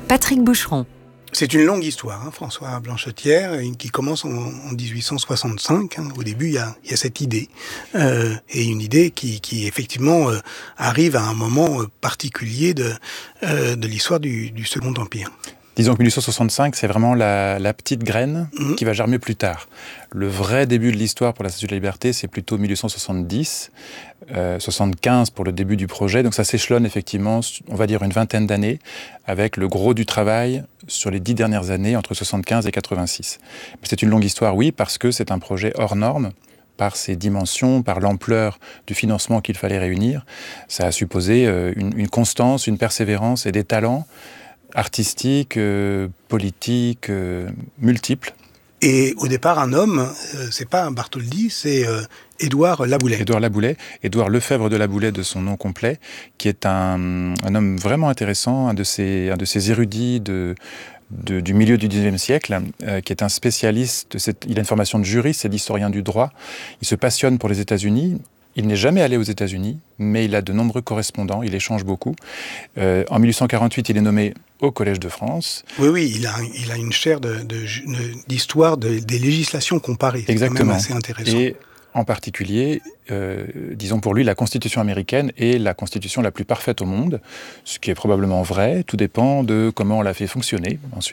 Patrick Boucheron. C'est une longue histoire, François Blanchetière, qui commence en 1865. Au début, il y a cette idée, et une idée qui effectivement arrive à un moment particulier de l'histoire du Second Empire. Disons que 1865, c'est vraiment la petite graine qui va germer plus tard. Le vrai début de l'histoire pour la Statue de la Liberté, c'est plutôt 1870, 75 pour le début du projet. Donc ça s'échelonne effectivement, on va dire une vingtaine d'années, avec le gros du travail sur les 10 dernières années, entre 75 et 86. Mais c'est une longue histoire, oui, parce que c'est un projet hors norme, par ses dimensions, par l'ampleur du financement qu'il fallait réunir. Ça a supposé une constance, une persévérance et des talents artistiques, politiques, multiples. Et au départ, un homme, c'est pas un Bartholdi, c'est Édouard Laboulay. Édouard Laboulay, Édouard Lefebvre de Laboulay de son nom complet, qui est un homme vraiment intéressant, un de ces érudits du milieu du XIXe siècle, qui est un spécialiste, il a une formation de juriste, c'est d'historien du droit, il se passionne pour les États-Unis. Il n'est jamais allé aux États-Unis, mais il a de nombreux correspondants, il échange beaucoup. En 1848, il est nommé au Collège de France. Oui, il a une chaire d'histoire des législations comparées. Exactement. C'est quand même assez intéressant. Et en particulier, disons pour lui, la Constitution américaine est la Constitution la plus parfaite au monde, ce qui est probablement vrai. Tout dépend de comment on l'a fait fonctionner ensuite.